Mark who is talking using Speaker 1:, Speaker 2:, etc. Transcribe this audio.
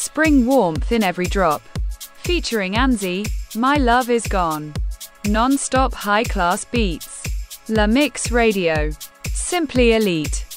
Speaker 1: Spring warmth in every drop. Featuring Anzi, My Love Is Gone. Non-stop high-class beats. La Mix Radio. Simply elite.